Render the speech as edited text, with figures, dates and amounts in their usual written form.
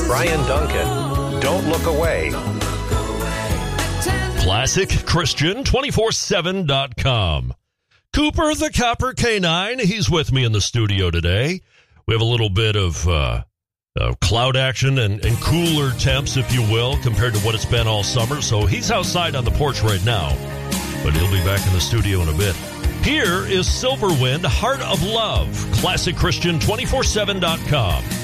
Brian Duncan. Don't look away. ClassicChristian247.com. Cooper the Copper Canine, he's with me in the studio today. We have a little bit of cloud action and cooler temps, if you will, compared to what it's been all summer. So he's outside on the porch right now, but he'll be back in the studio in a bit. Here is Silverwind, Heart of Love, ClassicChristian247.com.